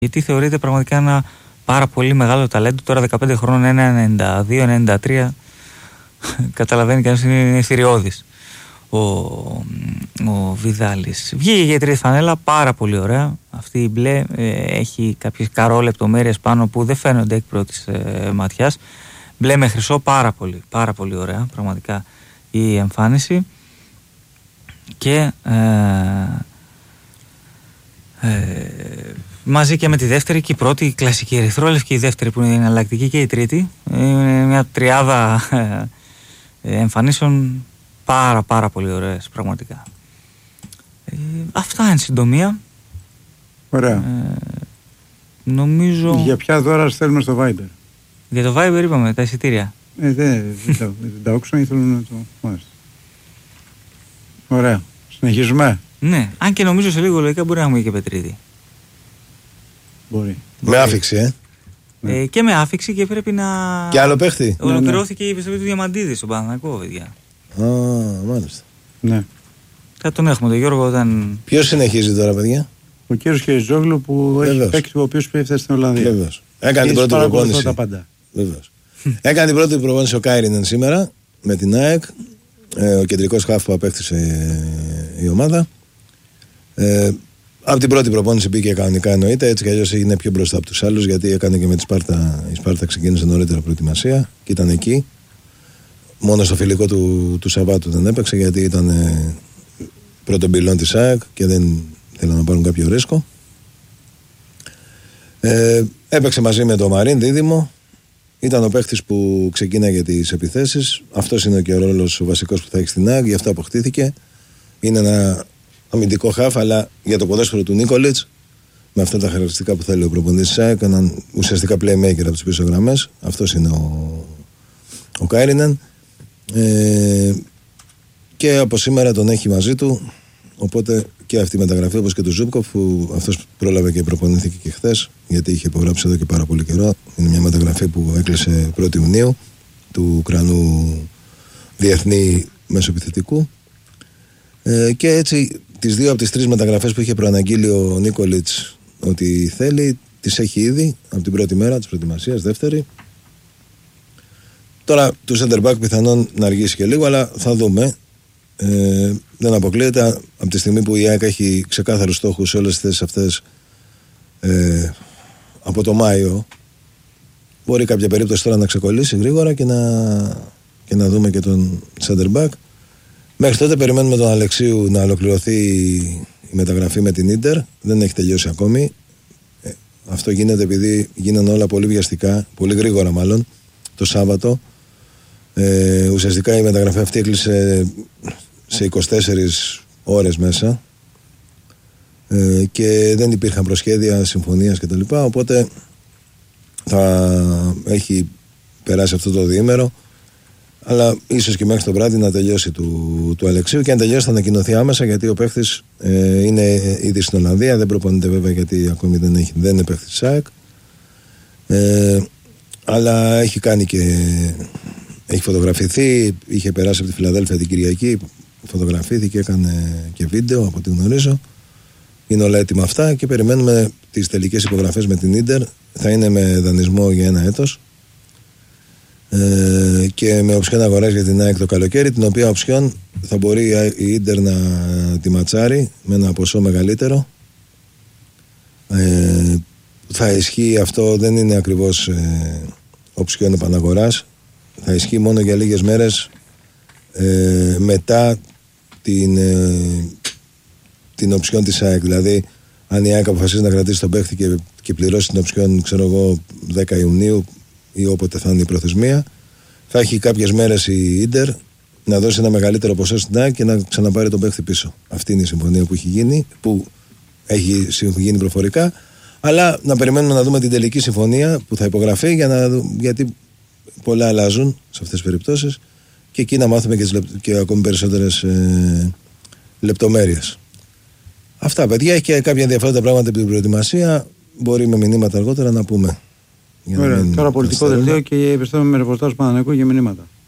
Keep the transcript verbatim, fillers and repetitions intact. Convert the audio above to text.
Γιατί θεωρείται πραγματικά ένα πάρα πολύ μεγάλο ταλέντο. Τώρα δεκαπέντε χρόνων, ένα ενενήντα δύο ενενήντα τρία. Καταλαβαίνει κανείς, είναι θηριώδης ο, ο Βιδάλης. Βγήκε για η τρίτη φανέλα, πάρα πολύ ωραία. Αυτή η μπλε ε, έχει κάποιες καρόλεπτομέρειες πάνω που δεν φαίνονται εκ πρώτης ε, ματιάς. Μπλε με χρυσό, πάρα πολύ, πάρα πολύ ωραία πραγματικά η εμφάνιση. Και ε, ε, μαζί και με τη δεύτερη και η πρώτη, η κλασική ερυθρόλευκη, η δεύτερη που είναι εναλλακτική και η τρίτη. Είναι μια τριάδα ε, εμφανίσεων πάρα πάρα πολύ ωραίες πραγματικά. Ε, αυτά είναι συντομία. Ωραία. Ε, νομίζω... Για ποια δώρα στέλνουμε στο Viber? Για το Viber είπαμε, τα εισιτήρια. Ε, δεν τα, τα όξουν, ήθελαν να το μάλιστα. Ωραία. Συνεχίζουμε. Ναι, αν και νομίζω σε λίγο λογικά μπορεί να έχουμε και Πετρίδη. Μπορεί. Με άφηξη, ε. Ναι. Ε, και με άφηξη και πρέπει να. Και άλλο παίχτη. Ολοκληρώθηκε ναι, ναι. η επιστροφή του Διαμαντίδη στον Παναθηναϊκό, παιδιά. Α, μάλιστα. Ναι. Θα τον έχουμε τον Γιώργο όταν. Ποιος συνεχίζει τώρα, παιδιά? Ο κύριος Χεριζόγλου που Βεβαίως. έχει παίκτη ο οποίος έφτασε στην Ολλανδία. Βεβαίως. Έκανε την πρώτη προπόνηση. Τα πάντα. Βεβαίως. Έκανε την πρώτη προπόνηση ο Κάιρινεν σήμερα με την ΑΕΚ. Ε, ο κεντρικός χαφ που απέκτησε ε, η ομάδα. Ε, από την πρώτη προπόνηση μπήκε κανονικά, εννοείται, έτσι κι αλλιώς είναι πιο μπροστά από τους άλλους, γιατί έκανε και με τη Σπάρτα. Η Σπάρτα ξεκίνησε νωρίτερα προετοιμασία και ήταν εκεί. Μόνο στο φιλικό του, του Σαββάτου δεν έπαιξε, γιατί ήταν ε, πρώτον πυλών της ΑΕΚ και δεν θέλαν να πάρουν κάποιο ρίσκο. Ε, έπαιξε μαζί με τον Μαρίν δίδυμο. Ήταν ο παίχτης που ξεκίναγε τις επιθέσεις. Αυτός είναι και ο ρόλος ο βασικός που θα έχει στην ΑΕΚ, γι' αυτό αποκτήθηκε. Είναι ένα αμυντικό χαφ, αλλά για το ποδόσφαιρο του Νίκολιτς, με αυτά τα χαρακτηριστικά που θέλει ο προπονητής της ΑΕΚ, έναν ουσιαστικά playmaker από τις πίσω γραμμές. Αυτός είναι ο, ο Κάιρινεν. Ε, και από σήμερα τον έχει μαζί του. Οπότε και αυτή η μεταγραφή, όπως και του Ζούμπκοφ, που αυτός πρόλαβε και προπονήθηκε και χθες, γιατί είχε υπογράψει εδώ και πάρα πολύ καιρό. Είναι μια μεταγραφή που έκλεισε πρώτη Ιουνίου, του Ουκρανού διεθνή μεσοεπιθετικού. Ε, και έτσι τις δύο από τις τρεις μεταγραφές που είχε προαναγγείλει ο Νίκολιτς ότι θέλει, τις έχει ήδη από την πρώτη μέρα της προετοιμασίας, δεύτερη. Τώρα του center back πιθανόν να αργήσει και λίγο, αλλά θα δούμε. Ε, δεν αποκλείεται, από τη στιγμή που η ΑΕΚ έχει ξεκάθαρους στόχους σε όλες τις θέσεις αυτές ε, από το Μάιο, μπορεί κάποια περίπτωση τώρα να ξεκολλήσει γρήγορα και να, και να δούμε και τον center back. Μέχρι τότε περιμένουμε τον Αλεξίου να ολοκληρωθεί η μεταγραφή με την Ίντερ. Δεν έχει τελειώσει ακόμη. ε, Αυτό γίνεται επειδή γίνανε όλα πολύ βιαστικά, πολύ γρήγορα μάλλον, το Σάββατο. Ε, ουσιαστικά η μεταγραφή αυτή έκλεισε σε είκοσι τέσσερις ώρες μέσα ε, και δεν υπήρχαν προσχέδια συμφωνίας κτλ. Οπότε θα έχει περάσει αυτό το διήμερο, αλλά ίσως και μέχρι το βράδυ να τελειώσει του, του Αλεξίου, και αν τελειώσει θα ανακοινωθεί άμεσα, γιατί ο παίχτης ε, είναι ήδη στην Ολλανδία. Δεν προπονείται βέβαια, γιατί ακόμη δεν, έχει, δεν είναι παίχτης της ΑΕΚ, ε, αλλά έχει κάνει και έχει φωτογραφηθεί, είχε περάσει από τη Φιλαδέλφια την Κυριακή, φωτογραφήθηκε, έκανε και βίντεο από ό,τι γνωρίζω. Είναι όλα έτοιμα αυτά και περιμένουμε τις τελικές υπογραφές με την Ίντερ. Θα είναι με δανεισμό για ένα έτος ε, και με οψιόν αγοράς για την ΑΕΚ το καλοκαίρι, την οποία οψιόν θα μπορεί η Ίντερ να τη ματσάρει με ένα ποσό μεγαλύτερο. Ε, θα ισχύει αυτό, δεν είναι ακριβώς ε, οψιόν επαναγοράς. Θα ισχύει μόνο για λίγες μέρες ε, μετά την, ε, την οψιόν της ΑΕΚ. Δηλαδή, αν η ΑΕΚ αποφασίσει να κρατήσει τον παίχτη και, και πληρώσει την οψιόν, ξέρω εγώ, δέκα Ιουνίου ή όποτε θα είναι η προθεσμία, θα έχει κάποιες μέρες η Ίντερ να δώσει ένα μεγαλύτερο ποσό στην ΑΕΚ και να ξαναπάρει τον παίχτη πίσω. Αυτή είναι η συμφωνία που έχει γίνει, που έχει γίνει προφορικά. Αλλά να περιμένουμε να δούμε την τελική συμφωνία που θα υπογραφεί, για να, γιατί πολλά αλλάζουν σε αυτές τις περιπτώσεις, και εκεί να μάθουμε και, τις, και ακόμη περισσότερες ε, λεπτομέρειες. Αυτά, παιδιά, έχει και κάποια ενδιαφέροντα πράγματα από την προετοιμασία. Μπορεί με μηνύματα αργότερα να πούμε. Ωραία, τώρα πολιτικό δελτίο και επιστρέφουμε με ρεπορτάζ Παναθηναϊκού για μηνύματα.